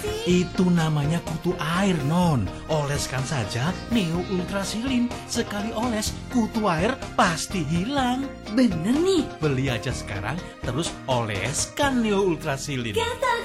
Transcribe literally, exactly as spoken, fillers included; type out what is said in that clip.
sih? Itu namanya kutu air, Non. Oleskan saja Neo Ultrasilin. Sekali oles, kutu air pasti hilang. Bener nih. Beli aja sekarang, terus oleskan Neo Ultrasilin. Gatal